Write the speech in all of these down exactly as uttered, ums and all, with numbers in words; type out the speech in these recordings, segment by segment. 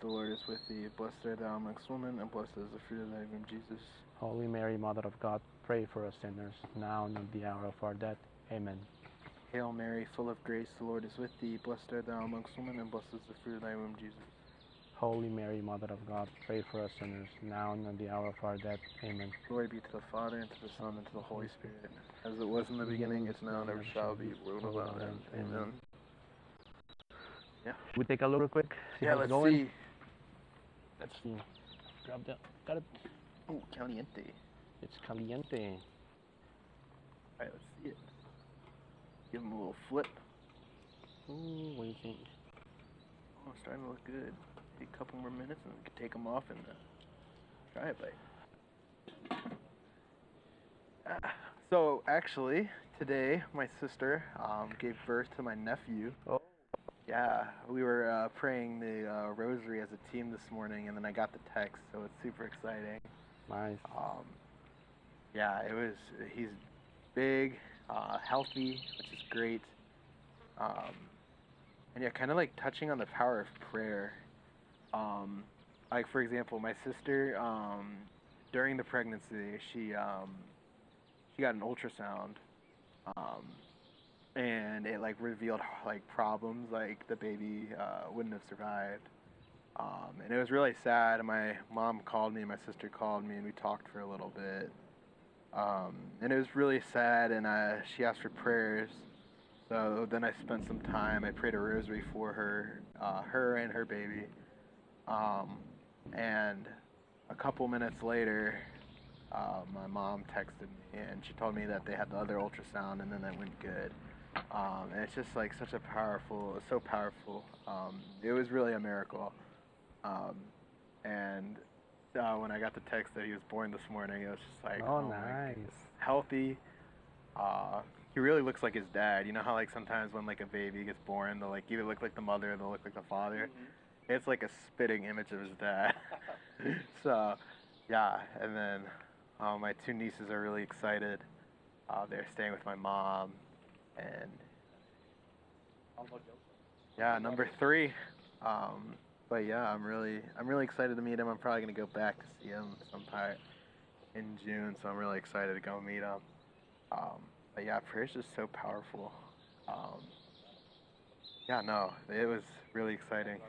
the Lord is with thee. Blessed art thou amongst women, and blessed is the fruit of thy womb, Jesus. Holy Mary, Mother of God, pray for us sinners, now and at the hour of our death. Amen. Hail Mary, full of grace, the Lord is with thee. Blessed art thou amongst women, and blessed is the fruit of thy womb, Jesus. Holy Mary, Mother of God, pray for us sinners, now and at the hour of our death. Amen. Glory be to the Father, and to the Son, and to the Holy Spirit, as it was in the beginning, is now, and ever shall be, world without end. Amen. Yeah. We take a look real quick. See Yeah, how it's let's going. see. Let's see. Grab that. Got it. Oh, caliente. It's caliente. Alright, let's see it. Give him a little flip. Ooh, what do you think? Oh, it's starting to look good. Maybe a couple more minutes, and we can take them off and uh, try it, bite. Ah, so, actually, today, my sister um, gave birth to my nephew. Oh. Yeah, we were uh, praying the uh, rosary as a team this morning, and then I got the text, so it's super exciting. Nice. Um, yeah, it was, he's big, uh, healthy, which is great. Um, and yeah, kind of like touching on the power of prayer. Um, like, for example, my sister, um, during the pregnancy, she, um, she got an ultrasound. Um, and it like revealed like problems, like the baby uh, wouldn't have survived, um, and it was really sad. My mom called me, my sister called me, and we talked for a little bit, um, and it was really sad. And I, she asked for prayers, so then I spent some time. I prayed a rosary for her, uh, her and her baby, um, and a couple minutes later, uh, my mom texted me, and she told me that they had the other ultrasound, and then that went good. Um, and it's just like such a powerful, it's so powerful. Um, it was really a miracle. Um, and uh, when I got the text that he was born this morning, it was just like, Oh, oh my nice. goodness. Healthy. Uh, he really looks like his dad. You know how like sometimes when like a baby gets born, they'll like either look like the mother or they'll look like the father. Mm-hmm. It's like a spitting image of his dad. So, yeah. And then uh, my two nieces are really excited. Uh, they're staying with my mom. And yeah, number three. Um, but yeah, I'm really, I'm really excited to meet him. I'm probably gonna go back to see him sometime in June, so I'm really excited to go meet him. Um, but yeah, prayer's just so powerful. Um, yeah, no, it was really exciting.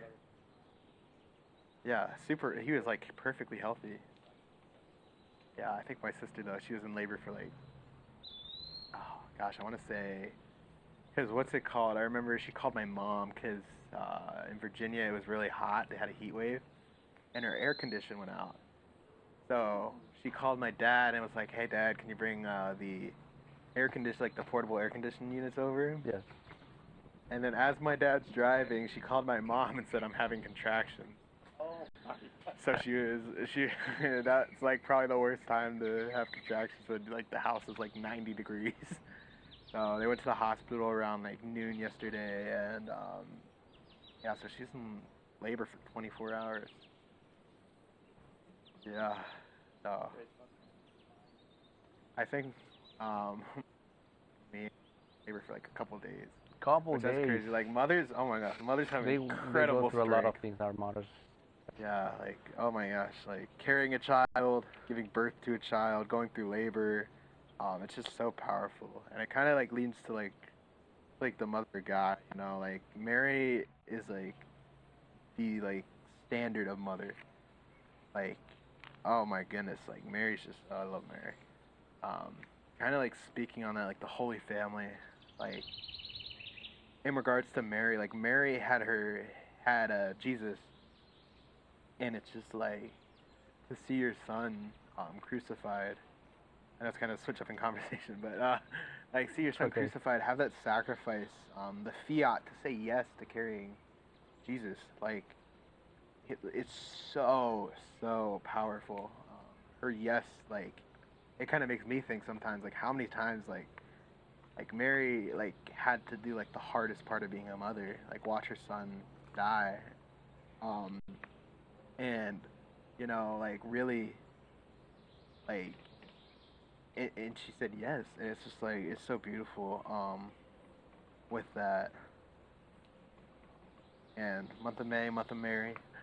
Yeah, super. He was like perfectly healthy. Yeah, I think my sister though, she was in labor for like, oh gosh, I want to say. Because what's it called? I remember she called my mom because uh, in Virginia it was really hot. They had a heat wave, and her air condition went out. So she called my dad and was like, "Hey, Dad, can you bring uh, the air condition, like the portable air conditioning units over?" Yes. And then as my dad's driving, she called my mom and said, "I'm having contractions." Oh my. So she was she. That's like probably the worst time to have contractions when like the house is like ninety degrees. So they went to the hospital around like noon yesterday, and um, yeah, so she's in labor for twenty-four hours. Yeah, so I think um, me in labor for like a couple of days. Couple Which days. that's crazy. Like mothers, oh my gosh, mothers have They, incredible they go through strength. a lot of things, our mothers. Yeah, like oh my gosh, like carrying a child, giving birth to a child, going through labor. Um, it's just so powerful, and it kind of like leads to like, like the mother of God, you know, like Mary is like the like standard of mother. Like, oh my goodness, like Mary's just, oh, I love Mary. Um, kind of like speaking on that, like the Holy Family, like in regards to Mary, like Mary had her had uh, Jesus, and it's just like to see your son um, crucified. And that's kind of switch up in conversation, but uh, like see your son Okay. crucified, have that sacrifice, um, the fiat to say yes to carrying Jesus, like it, it's so so powerful. Um, her yes, like it kind of makes me think sometimes, like how many times like like Mary like had to do like the hardest part of being a mother, like watch her son die, um, and you know like really like. And, and she said yes, and it's just like it's so beautiful um, with that. And month of May, month of Mary,